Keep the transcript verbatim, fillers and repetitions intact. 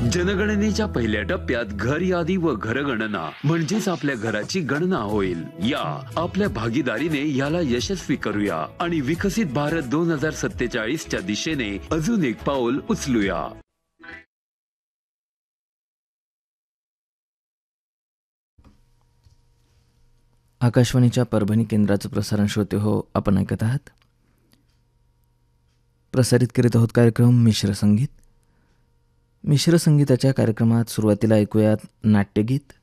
जनगणनेच्या पहिल्या टप्प्यात घर यादी व घरगणना म्हणजेच आपल्या घराची गणना होईल. या आपल्या भागीदारीने याला यशस्वी करूया आणि विकसित भारत दोन हजार सत्तेचाळीस च्या दिशेने अजून एक पाऊल उचलूया. आकाशवाणीच्या परभणी केंद्राचं प्रसारण श्रोते हो आपण ऐकत आहात. प्रसारित करीत आहोत कार्यक्रम मिश्र संगीत. मिश्र संगीताच्या कार्यक्रमात सुरुवातीला ऐकूयात नाट्यगीत.